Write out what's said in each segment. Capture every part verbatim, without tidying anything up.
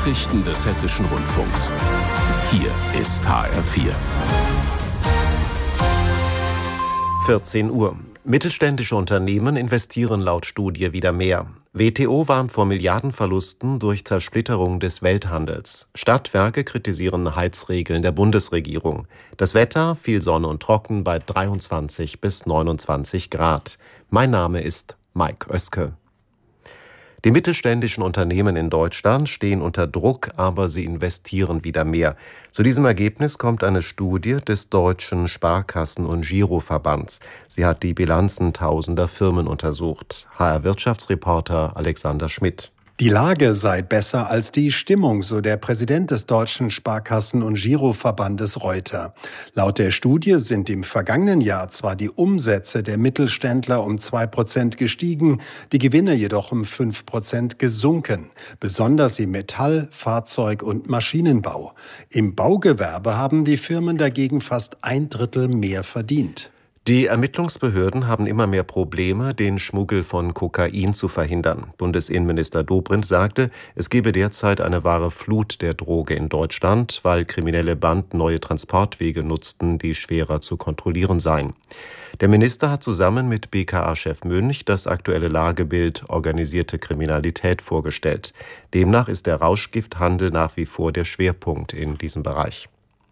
Nachrichten des Hessischen Rundfunks. Hier ist H R vier. vierzehn Uhr. Mittelständische Unternehmen investieren laut Studie wieder mehr. W T O warnt vor Milliardenverlusten durch Zersplitterung des Welthandels. Stadtwerke kritisieren Heizregeln der Bundesregierung. Das Wetter, viel Sonne und trocken bei dreiundzwanzig bis neunundzwanzig Grad. Mein Name ist Mike Oeske. Die mittelständischen Unternehmen in Deutschland stehen unter Druck, aber sie investieren wieder mehr. Zu diesem Ergebnis kommt eine Studie des Deutschen Sparkassen- und Giroverbands. Sie hat die Bilanzen tausender Firmen untersucht. H R-Wirtschaftsreporter Alexander Schmidt. Die Lage sei besser als die Stimmung, so der Präsident des Deutschen Sparkassen- und Giroverbandes Reuter. Laut der Studie sind im vergangenen Jahr zwar die Umsätze der Mittelständler um zwei Prozent gestiegen, die Gewinne jedoch um fünf Prozent gesunken, besonders im Metall-, Fahrzeug- und Maschinenbau. Im Baugewerbe haben die Firmen dagegen fast ein Drittel mehr verdient. Die Ermittlungsbehörden haben immer mehr Probleme, den Schmuggel von Kokain zu verhindern. Bundesinnenminister Dobrindt sagte, es gebe derzeit eine wahre Flut der Droge in Deutschland, weil kriminelle Banden neue Transportwege nutzten, die schwerer zu kontrollieren seien. Der Minister hat zusammen mit B K A-Chef Münch das aktuelle Lagebild organisierte Kriminalität vorgestellt. Demnach ist der Rauschgifthandel nach wie vor der Schwerpunkt in diesem Bereich.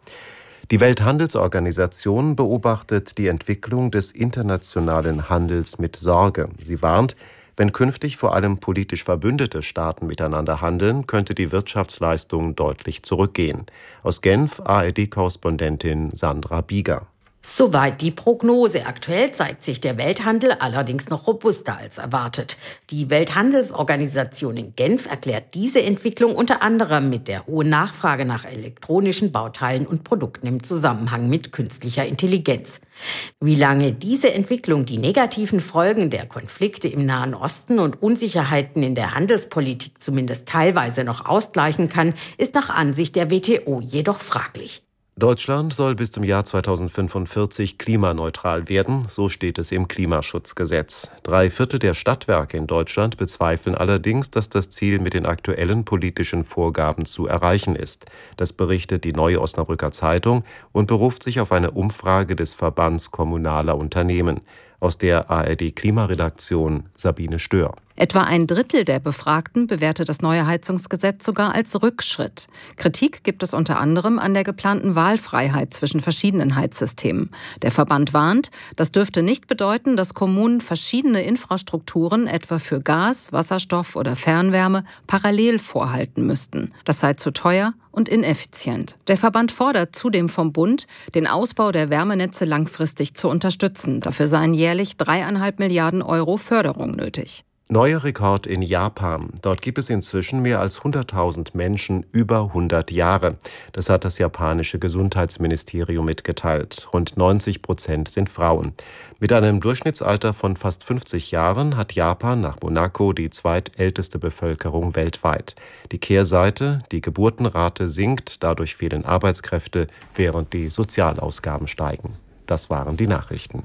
Die Welthandelsorganisation beobachtet die Entwicklung des internationalen Handels mit Sorge. Sie warnt, wenn künftig vor allem politisch verbündete Staaten miteinander handeln, könnte die Wirtschaftsleistung deutlich zurückgehen. Aus Genf A R D-Korrespondentin Sandra Bieger. Soweit die Prognose. Aktuell zeigt sich der Welthandel allerdings noch robuster als erwartet. Die Welthandelsorganisation in Genf erklärt diese Entwicklung unter anderem mit der hohen Nachfrage nach elektronischen Bauteilen und Produkten im Zusammenhang mit künstlicher Intelligenz. Wie lange diese Entwicklung die negativen Folgen der Konflikte im Nahen Osten und Unsicherheiten in der Handelspolitik zumindest teilweise noch ausgleichen kann, ist nach Ansicht der W T O jedoch fraglich. Deutschland soll bis zum Jahr zweitausendfünfundvierzig klimaneutral werden, so steht es im Klimaschutzgesetz. Drei Viertel der Stadtwerke in Deutschland bezweifeln allerdings, dass das Ziel mit den aktuellen politischen Vorgaben zu erreichen ist. Das berichtet die Neue Osnabrücker Zeitung und beruft sich auf eine Umfrage des Verbands kommunaler Unternehmen. Aus der A R D-Klimaredaktion Sabine Stör. Etwa ein Drittel der Befragten bewertet das neue Heizungsgesetz sogar als Rückschritt. Kritik gibt es unter anderem an der geplanten Wahlfreiheit zwischen verschiedenen Heizsystemen. Der Verband warnt, das dürfte nicht bedeuten, dass Kommunen verschiedene Infrastrukturen, etwa für Gas, Wasserstoff oder Fernwärme, parallel vorhalten müssten. Das sei zu teuer und ineffizient. Der Verband fordert zudem vom Bund, den Ausbau der Wärmenetze langfristig zu unterstützen. Dafür seien jährlich dreieinhalb Milliarden Euro Förderung nötig. Neuer Rekord in Japan. Dort gibt es inzwischen mehr als hunderttausend Menschen über hundert Jahre. Das hat das japanische Gesundheitsministerium mitgeteilt. Rund neunzig Prozent sind Frauen. Mit einem Durchschnittsalter von fast fünfzig Jahren hat Japan nach Monaco die zweitälteste Bevölkerung weltweit. Die Kehrseite, die Geburtenrate sinkt, dadurch fehlen Arbeitskräfte, während die Sozialausgaben steigen. Das waren die Nachrichten.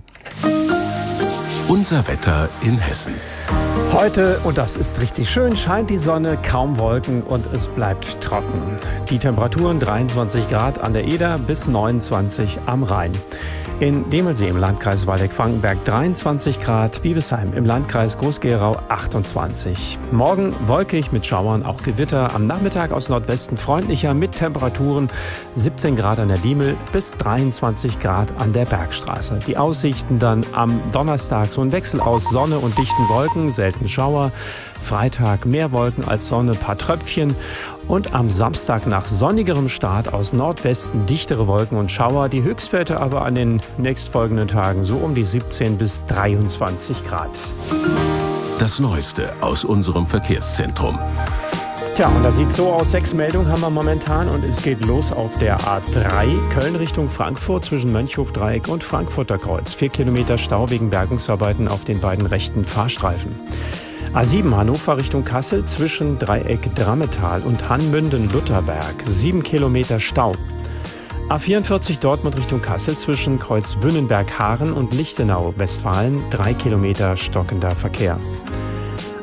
Unser Wetter in Hessen. Heute, und das ist richtig schön, scheint die Sonne, kaum Wolken und es bleibt trocken. Die Temperaturen dreiundzwanzig Grad an der Eder bis neunundzwanzig am Rhein. In Demelsee im Landkreis Waldeck-Frankenberg dreiundzwanzig Grad, Biebesheim im Landkreis Groß-Gerau achtundzwanzig. Morgen wolkig mit Schauern, auch Gewitter. Am Nachmittag aus Nordwesten freundlicher mit Temperaturen siebzehn Grad an der Diemel bis dreiundzwanzig Grad an der Bergstraße. Die Aussichten dann am Donnerstag so ein Wechsel aus Sonne und dichten Wolken, selten Schauer. Freitag mehr Wolken als Sonne, paar Tröpfchen. Und am Samstag nach sonnigerem Start aus Nordwesten dichtere Wolken und Schauer. Die Höchstwerte aber an den nächstfolgenden Tagen so um die siebzehn bis dreiundzwanzig Grad. Das Neueste aus unserem Verkehrszentrum. Tja, und das sieht so aus. Sechs Meldungen haben wir momentan und es geht los auf der A drei Köln Richtung Frankfurt zwischen Mönchhof-Dreieck und Frankfurter Kreuz. Vier Kilometer Stau wegen Bergungsarbeiten auf den beiden rechten Fahrstreifen. A sieben Hannover Richtung Kassel zwischen Dreieck Drammetal und Hanmünden-Lutherberg. Sieben Kilometer Stau. A vierundvierzig Dortmund Richtung Kassel zwischen Kreuz Wünnenberg-Haaren und Lichtenau, Westfalen. Drei Kilometer stockender Verkehr.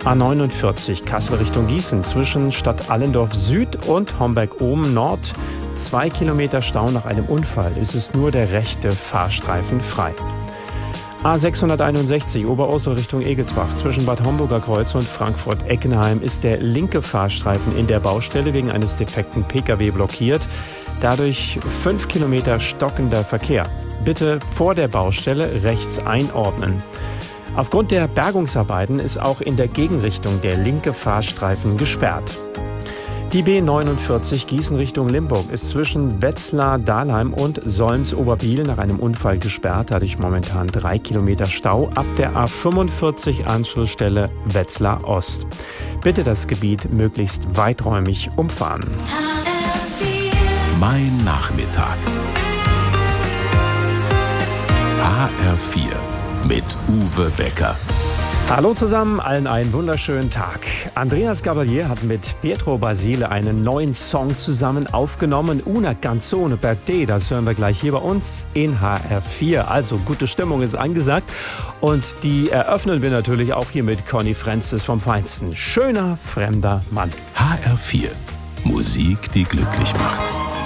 A neunundvierzig Kassel Richtung Gießen zwischen Stadt Allendorf Süd und Homberg-Ohm Nord. Zwei Kilometer Stau nach einem Unfall. Es ist nur der rechte Fahrstreifen frei. A sechshunderteinundsechzig Oberursel Richtung Egelsbach zwischen Bad Homburger Kreuz und Frankfurt-Eckenheim ist der linke Fahrstreifen in der Baustelle wegen eines defekten Pkw blockiert. Dadurch fünf Kilometer stockender Verkehr. Bitte vor der Baustelle rechts einordnen. Aufgrund der Bergungsarbeiten ist auch in der Gegenrichtung der linke Fahrstreifen gesperrt. Die B neunundvierzig Gießen Richtung Limburg ist zwischen Wetzlar-Dahlheim und Solms-Oberbiel nach einem Unfall gesperrt. Dadurch momentan drei Kilometer Stau ab der A fünfundvierzig Anschlussstelle Wetzlar Ost. Bitte das Gebiet möglichst weiträumig umfahren. Mein Nachmittag. H R vier mit Uwe Becker. Hallo zusammen, allen einen wunderschönen Tag. Andreas Gabalier hat mit Pietro Basile einen neuen Song zusammen aufgenommen. Una canzone per te, das hören wir gleich hier bei uns in H R vier. Also gute Stimmung ist angesagt und die eröffnen wir natürlich auch hier mit Conny Francis vom Feinsten. Schöner, fremder Mann. H R vier. Musik, die glücklich macht.